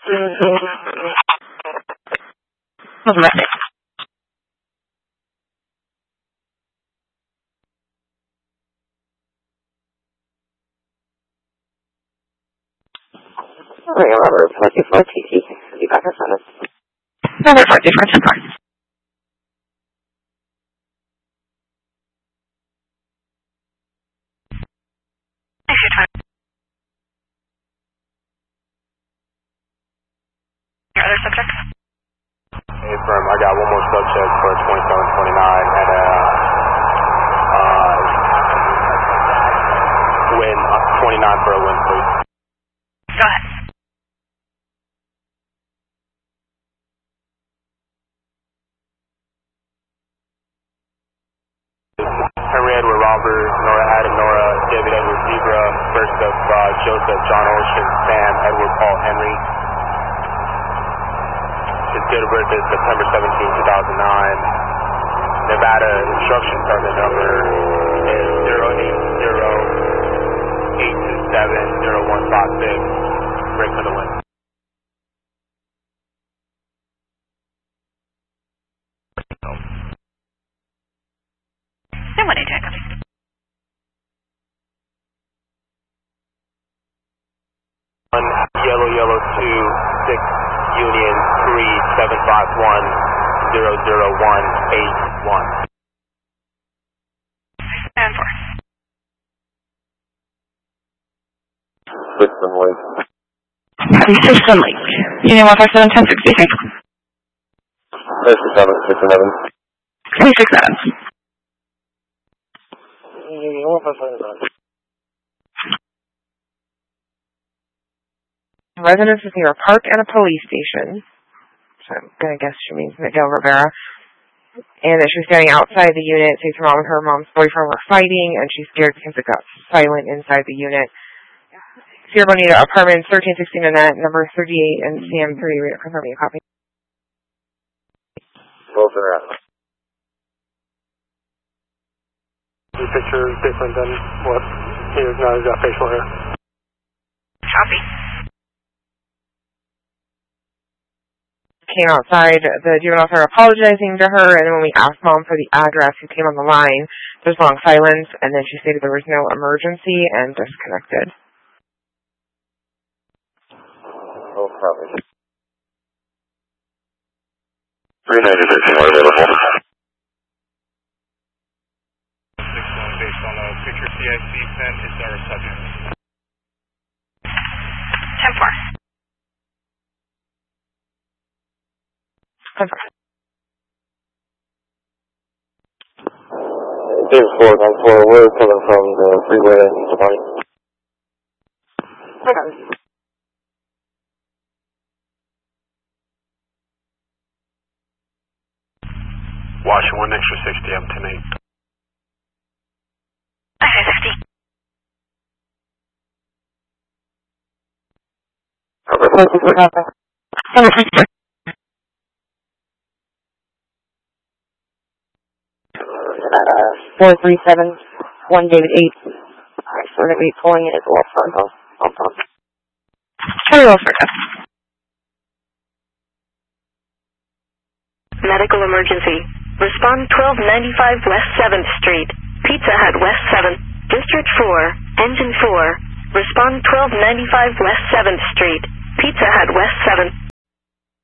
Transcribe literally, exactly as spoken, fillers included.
Robert, twenty-four T C. You got her son. Number forty-four, ten four. Your other subject? Hey, firm, I got one more subject for twenty-seven twenty-nine and uh, uh, win, uh, twenty-nine for a win, please. Go ahead. Henry Edward Robert, Nora Adam Nora, David Edward Zebra, first of uh, Joseph, John Ocean, Sam, Edward Paul Henry. His date of birth is September seventeenth, two thousand nine. Nevada instruction permit number is zero eight zero eight two seven zero one five six. Break for the win. Then what did you copy? One yellow yellow two six Union three seven five one zero zero one eight one. And four. System link. Happy system link. Union one five seven ten sixty-three. thirty-seven, six eleven. three six seven. Union one five seven. Residence is near a park and a police station. So I'm going to guess she means Miguel Rivera. And that she was standing outside the unit, says her mom and her mom's boyfriend were fighting, and she's scared because it got silent inside the unit. Sierra Bonita Apartments, thirteen sixteen Annette, number thirty-eight, and C M three. Read it, confirm me a copy. Both are out. Your picture is different than what is now. He's got facial hair. Copy. Came outside, the juvenile started apologizing to her, and then when we asked mom for the address who came on the line, there was long silence, and then she stated there was no emergency and disconnected. Oh, probably. three ninety-six, more available. six one, based on a picture C I C sent, is our subject. ten four. ten four. James Ford on four, we're coming from the freeway in Devine. Okay. Washington one extra sixty, I'm ten eight. Okay, sixty. four three seven, one David eight. Alright, so we're going to be pulling it at the Wells Fargo. Hold on. Sorry, Wells Fargo. Medical emergency. Respond twelve ninety-five West seventh Street. Pizza Hut West seventh, District four, Engine four. Respond twelve ninety-five West seventh Street.